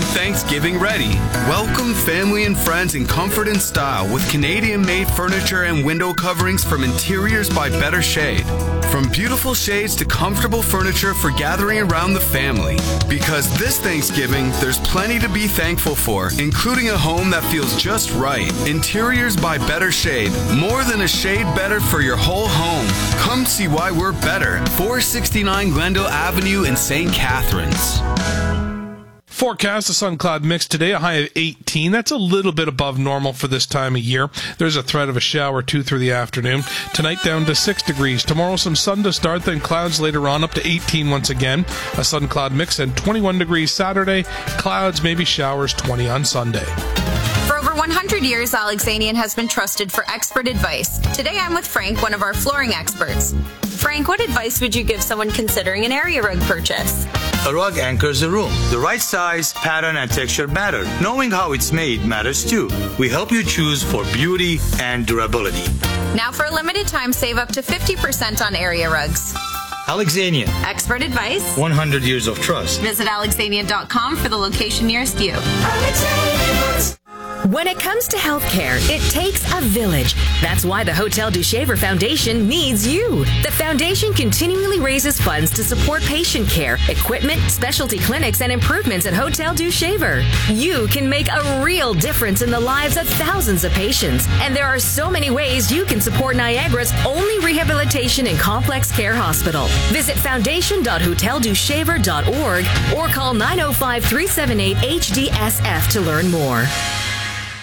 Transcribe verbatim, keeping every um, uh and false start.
Thanksgiving ready. Welcome family and friends in comfort and style with Canadian-made furniture and window coverings from Interiors by Better Shade. From beautiful shades to comfortable furniture for gathering around the family. Because this Thanksgiving, there's plenty to be thankful for, including a home that feels just right. Interiors by Better Shade. More than a shade better for your whole home. Come see why we're better. four sixty-nine Glendale Avenue in Saint Catharines. Forecast, a sun cloud mix today, a high of eighteen. That's a little bit above normal for this time of year. There's a threat of a shower or two through the afternoon. Tonight down to six degrees. Tomorrow some sun to start, then clouds later on up to eighteen once again. A sun cloud mix and twenty-one degrees Saturday. Clouds, maybe showers, twenty on Sunday. For over one hundred years, Alexanian has been trusted for expert advice. Today I'm with Frank, one of our flooring experts. Frank, what advice would you give someone considering an area rug purchase? A rug anchors a room. The right size, pattern, and texture matter. Knowing how it's made matters too. We help you choose for beauty and durability. Now for a limited time, save up to fifty percent on area rugs. Alexanian. Expert advice. one hundred years of trust. Visit Alexanian dot com for the location nearest you. When it comes to healthcare, it takes a village. That's why the Hotel du Shaver Foundation needs you. The foundation continually raises funds to support patient care, equipment, specialty clinics, and improvements at Hotel du Shaver. You can make a real difference in the lives of thousands of patients. And there are so many ways you can support Niagara's only rehabilitation and complex care hospital. Visit foundation dot hotel du shaver dot org or call nine oh five, three seven eight, H D S F to learn more.